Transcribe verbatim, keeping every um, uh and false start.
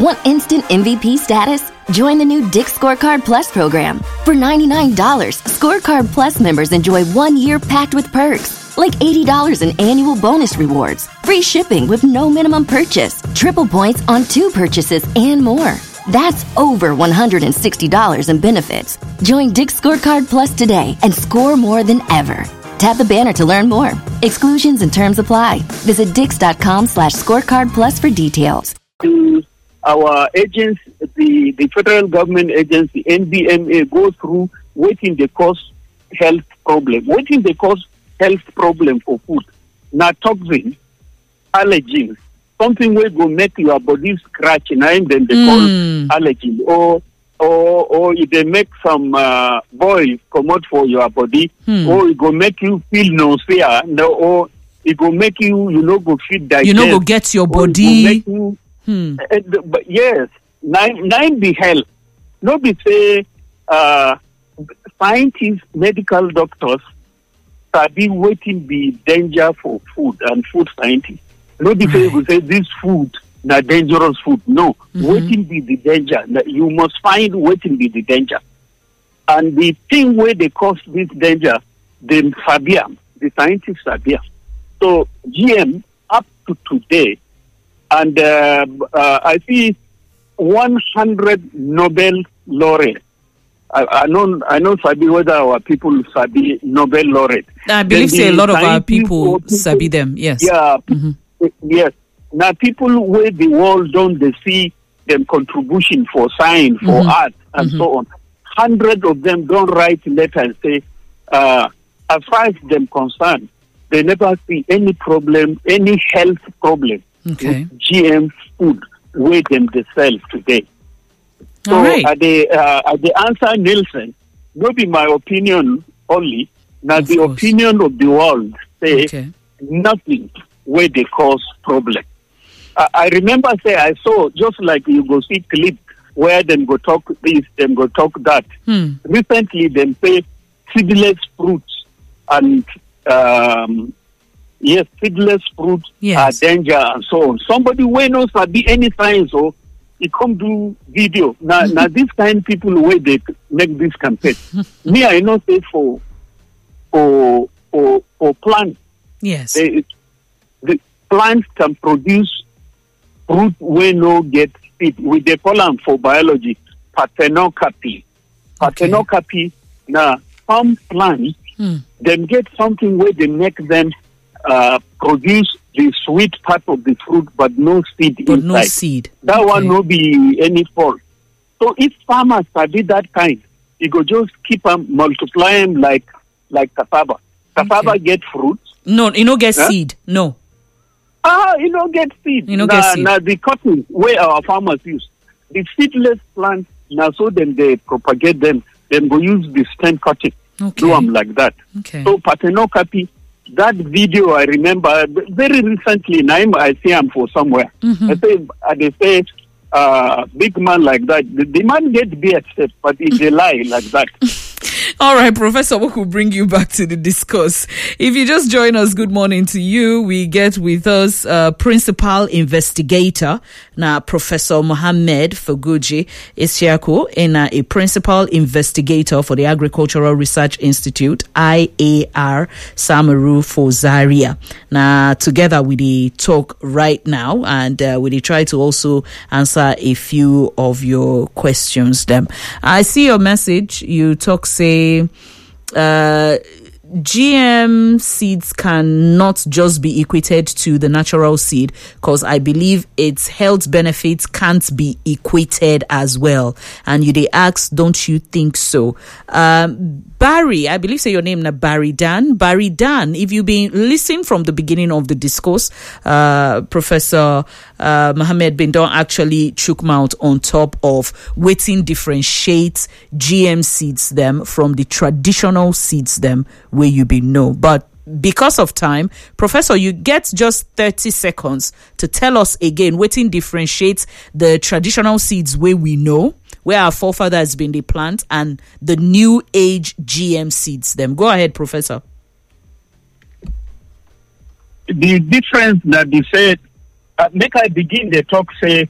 Want instant M V P status? Join the new Dick's Scorecard Plus program. For ninety-nine dollars, Scorecard Plus members enjoy one year packed with perks, like eighty dollars in annual bonus rewards, free shipping with no minimum purchase, triple points on two purchases, and more. That's over one hundred sixty dollars in benefits. Join Dick's Scorecard Plus today and score more than ever. Tap the banner to learn more. Exclusions and terms apply. Visit dix.com slash scorecard plus for details. Our agency, the, the federal government agency, N B M A, goes through waiting the cause health problem. Waiting the cause health problem for food. Now, toxins, allergens, something will go make your body scratch, and then they call Mm. allergen. Or, or, or if they make some uh, boil come out for your body, Hmm. or it go make you feel nausea, no, or it go make you, you know, go feel digest. You know, go get your or it go body. make you, Hmm. uh, the- but yes, nine nine be health. No be say uh, scientists, medical doctors, sabi waiting be danger for food and food scientists. No be say we say this food na dangerous food. No, Mhm. waiting be the danger. Na- You must find waiting be the danger. And the thing where they cause this danger, them Sabia, the scientists Sabia. So G M up to today. And uh, uh, I see one hundred Nobel laureates. I, I know, I know, Sabi, whether our people Sabi Nobel laureate. I believe Then say a the lot of our scientists people or people- sabi them. Yes. Yeah, Mhm. yes. Now, people where the world don't they see them contribution for science, for Mhm. art, and Mhm. so on. Hundred of them don't write letter and say, uh, as far as them concerned, they never see any problem, any health problem Okay. with G M food where them they sell today. So All right. at the uh, at the answer, Nielsen, not be my opinion only. Now Of the course. opinion of the world say Okay. nothing where they cause problem. I, I remember say I saw just like you go see clip where them go talk this, them go talk that. Hmm. Recently, them say seedless fruits and um, yes, seedless fruits Yes. are danger and so on. Somebody where knows be any science or he come do video. Now, now this kind people where they make this campaign. Me, I know say for for for for plants, Yes. they, the plants can produce fruit where no get seed. We they call them for biology parthenocarpy. Parthenocarpy. Now, some plants Hmm. them get something where they make them uh, produce the sweet part of the fruit, but no seed But inside. no seed. That Okay. one no be any fault. So if farmers study that kind, you go just keep them multiply them like like cassava. Cassava Okay. get fruits. No, you no get Huh? seed. No. Ah, you don't get seed. You no now, get seed. Now the cotton where our farmers use the seedless plants. Now so then they propagate them. Then go use the stem cutting. Okay. Do them like that. Okay. So parthenocarpy, that video I remember very recently. Now I see him for somewhere. Mhm. I say, uh, they say, uh, big man like that. The, the man get beard, but it's a lie like that. All right, Professor, we could bring you back to the discourse. If you just join us, good morning to you. We get with us uh, principal investigator, now Professor Mohammed Faguji Isiaku, and uh, a principal investigator for the Agricultural Research Institute, I A R, Samaru for Zaria. Now, together we the talk right now, and uh, we try to also answer a few of your questions. Them, I see your message. You talk say. Uh, G M seeds cannot just be equated to the natural seed because I believe its health benefits can't be equated as well. And you they ask, don't you think so? Um, Barry, I believe say your name na Barry Dan. Barry Dan, if you've been listening from the beginning of the discourse, uh, Professor uh, Mohammed bin Don actually chook mouth on top of waiting differentiates G M seeds them from the traditional seeds them where you be know. But because of time, Professor, you get just thirty seconds to tell us again waiting differentiates the traditional seeds where we know, where our forefathers been the plant, and the new age G M seeds them. Go ahead, Professor. The difference that they said, uh, make I begin the talk say,